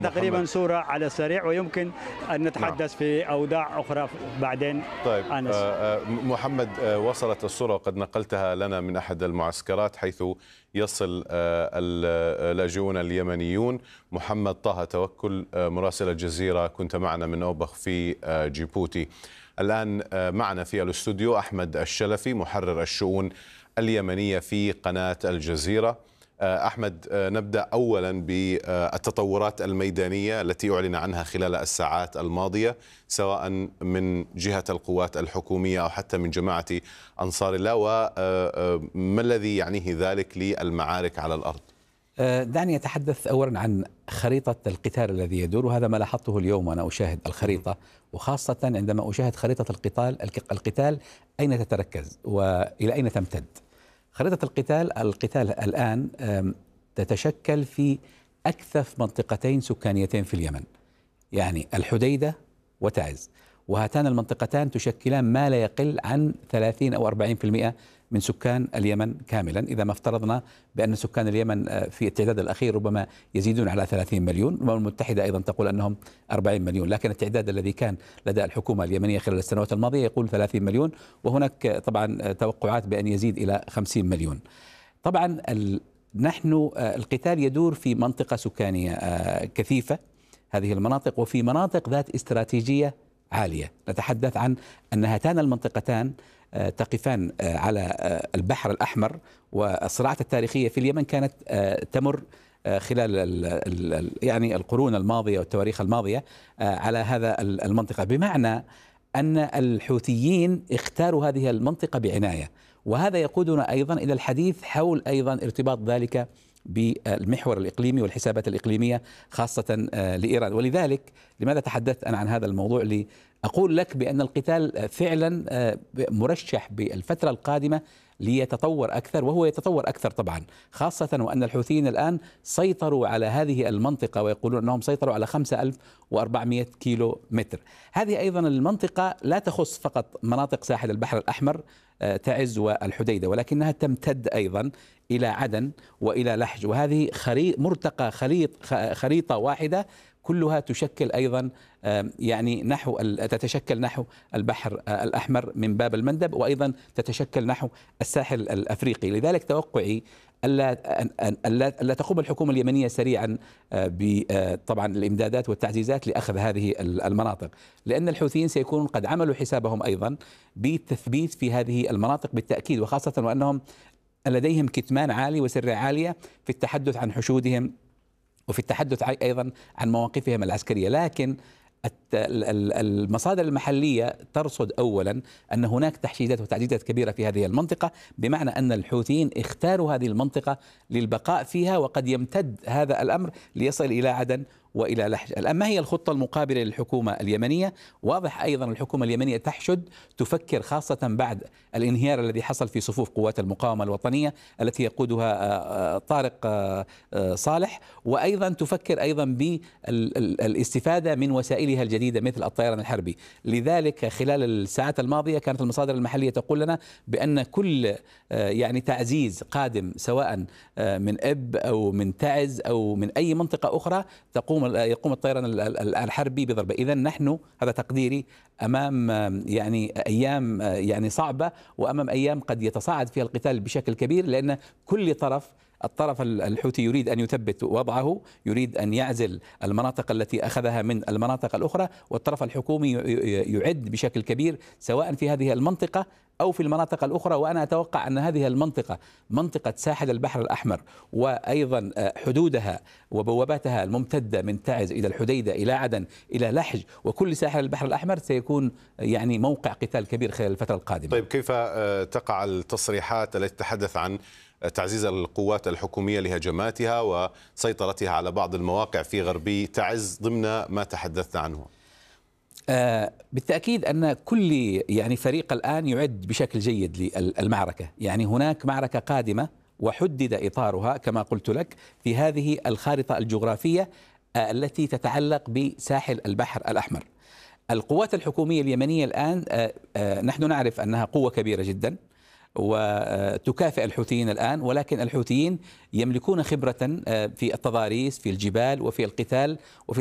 تقريبا محمد. صورة على السريع، ويمكن أن نتحدث في أوضاع أخرى بعدين. طيب أنس. محمد، وصلت الصورة وقد نقلتها لنا من أحد المعسكرات حيث يصل اللاجئون اليمنيون. محمد طه توكل، مراسل الجزيرة، كنت معنا من أوبخ في جيبوتي. الآن معنا في الاستوديو أحمد الشلفي، محرر الشؤون اليمنية في قناة الجزيرة. أحمد، نبدأ أولا بالتطورات الميدانية التي أعلن عنها خلال الساعات الماضية، سواء من جهة القوات الحكومية أو حتى من جماعة أنصار الله، وما الذي يعنيه ذلك للمعارك على الأرض؟ دعني أتحدث أولا عن خريطة القتال الذي يدور، وهذا ما لاحظته اليوم وأنا أشاهد الخريطة، وخاصة عندما أشاهد خريطة القتال أين تتركز وإلى أين تمتد. خريطة القتال الآن تتشكل في أكثف منطقتين سكانيتين في اليمن، يعني الحديدة وتعز، وهاتان المنطقتان تشكلان ما لا يقل عن 30 أو 40% من سكان اليمن كاملا، إذا ما افترضنا بأن سكان اليمن في التعداد الأخير ربما يزيدون على 30 مليون. الأمم المتحدة أيضا تقول أنهم 40 مليون، لكن التعداد الذي كان لدى الحكومة اليمنية خلال السنوات الماضية يقول 30 مليون، وهناك طبعا توقعات بأن يزيد إلى 50 مليون. طبعا نحن القتال يدور في منطقة سكانية كثيفة، هذه المناطق، وفي مناطق ذات استراتيجية عالية. نتحدث عن أن هاتان المنطقتان تقفان على البحر الأحمر، والصراعات التاريخية في اليمن كانت تمر خلال يعني القرون الماضية والتواريخ الماضية على هذا المنطقة، بمعنى أن الحوثيين اختاروا هذه المنطقة بعناية، وهذا يقودنا أيضا إلى الحديث حول أيضا ارتباط ذلك بالمحور الإقليمي والحسابات الإقليمية خاصة لإيران. ولذلك لماذا تحدثت أنا عن هذا الموضوع؟ لأقول لك بأن القتال فعلا مرشح بالفترة القادمة ليتطور أكثر، وهو يتطور أكثر طبعا، خاصة وأن الحوثيين الآن سيطروا على هذه المنطقة، ويقولون أنهم سيطروا على 5400 كيلو متر. هذه أيضا المنطقة لا تخص فقط مناطق ساحل البحر الأحمر تعز والحديدة، ولكنها تمتد أيضا إلى عدن وإلى لحج، وهذه مرتقى خريطة واحدة كلها تشكل أيضا يعني تتشكل نحو البحر الأحمر من باب المندب، وأيضا تتشكل نحو الساحل الأفريقي. لذلك توقعي ألا تقوم الحكومة اليمنية سريعا طبعا الإمدادات والتعزيزات لأخذ هذه المناطق، لأن الحوثيين سيكونون قد عملوا حسابهم أيضا بالتثبيت في هذه المناطق بالتأكيد، وخاصة وأنهم لديهم كتمان عالي وسرية عالية في التحدث عن حشودهم وفي التحدث أيضا عن مواقفهم العسكرية. لكن المصادر المحلية ترصد أولا أن هناك تحشيدات وتعديدات كبيرة في هذه المنطقة، بمعنى أن الحوثيين اختاروا هذه المنطقة للبقاء فيها، وقد يمتد هذا الأمر ليصل إلى عدن وإلى لحج. الآن ما هي الخطة المقابلة للحكومة اليمنية؟ واضح أيضا الحكومة اليمنية تحشد، تفكر خاصة بعد الانهيار الذي حصل في صفوف قوات المقاومة الوطنية التي يقودها طارق صالح، وأيضا تفكر أيضا بالاستفادة من وسائلها الجديدة مثل الطيران الحربي. لذلك خلال الساعات الماضية كانت المصادر المحلية تقول لنا بأن كل يعني تعزيز قادم سواء من إب أو من تعز أو من أي منطقة أخرى يقوم الطيران الحربي بضربه. إذن نحن هذا تقديري أمام يعني أيام يعني صعبة، وأمام أيام قد يتصاعد فيها القتال بشكل كبير، لأن كل الطرف الحوثي يريد أن يثبت وضعه، يريد أن يعزل المناطق التي أخذها من المناطق الأخرى، والطرف الحكومي يعد بشكل كبير سواء في هذه المنطقة أو في المناطق الأخرى. وأنا أتوقع أن هذه المنطقة، منطقة ساحل البحر الأحمر وأيضا حدودها وبواباتها الممتدة من تعز إلى الحديدة إلى عدن إلى لحج وكل ساحل البحر الأحمر، سيكون يعني موقع قتال كبير خلال الفترة القادمة. طيب، كيف تقع التصريحات التي تتحدث عن تعزيز القوات الحكومية لهجماتها وسيطرتها على بعض المواقع في غربي تعز ضمن ما تحدثنا عنه؟ بالتأكيد أن كل يعني فريق الآن يعد بشكل جيد للمعركة. يعني هناك معركة قادمة وحدد إطارها كما قلت لك في هذه الخارطة الجغرافية التي تتعلق بساحل البحر الأحمر. القوات الحكومية اليمنية الآن نحن نعرف أنها قوة كبيرة جدا، وتكافئ الحوثيين الآن، ولكن الحوثيين يملكون خبرة في التضاريس في الجبال وفي القتال وفي